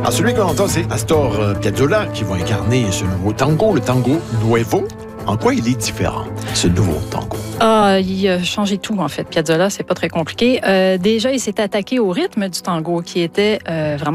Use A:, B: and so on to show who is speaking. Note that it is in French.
A: Alors, celui qu'on entend, c'est Astor Piazzolla qui va incarner ce nouveau tango, le tango nuevo. En quoi il est différent, ce nouveau tango?
B: Il a changé tout, en fait. Piazzolla, c'est pas très compliqué. Déjà, il s'est attaqué au rythme du tango qui était vraiment